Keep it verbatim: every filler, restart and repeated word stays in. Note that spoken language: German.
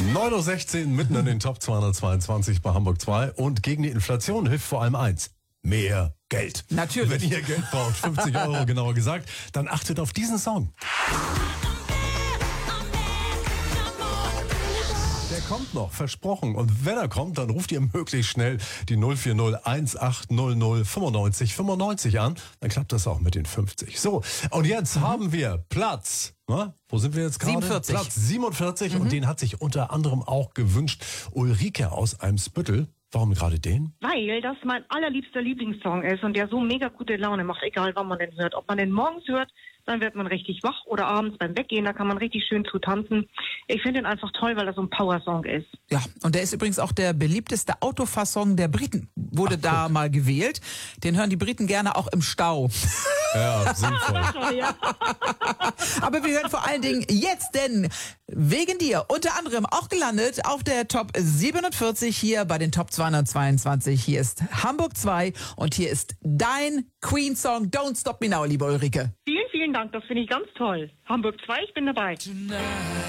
neun Uhr sechzehn mitten in den Top zweihundertzweiundzwanzig bei Hamburg zwei. Und gegen die Inflation hilft vor allem eins: mehr Geld. Natürlich. Wenn ihr Geld braucht, fünfzig Euro genauer gesagt, dann achtet auf diesen Song. Der kommt noch, versprochen. Und wenn er kommt, dann ruft ihr möglichst schnell die null vier null eins acht null null fünfundneunzig fünfundneunzig an. Dann klappt das auch mit den fünfzig. So, und jetzt mhm. haben wir Platz. Na, wo sind wir jetzt gerade? siebenundvierzig. Platz siebenundvierzig. Mhm. Und den hat sich unter anderem auch gewünscht Ulrike aus Eimsbüttel. Warum gerade den? Weil das mein allerliebster Lieblingssong ist und der so mega gute Laune macht, egal wann man den hört. Ob man den morgens hört, dann wird man richtig wach, oder abends beim Weggehen, da kann man richtig schön zu tanzen. Ich finde ihn einfach toll, weil er so ein Power-Song ist. Ja, und der ist übrigens auch der beliebteste Autofahrsong der Briten. Wurde Ach, da mal gewählt. Den hören die Briten gerne auch im Stau. Ja, sinnvoll. Ja. Aber wir hören vor allen Dingen jetzt, denn wegen dir unter anderem auch gelandet auf der Top siebenundvierzig hier bei den Top zweihundertzweiundzwanzig. Hier ist Hamburg zwei und hier ist dein Queen-Song Don't Stop Me Now, liebe Ulrike. Vielen, vielen Dank, das finde ich ganz toll. Hamburg zwei, ich bin dabei. Tonight.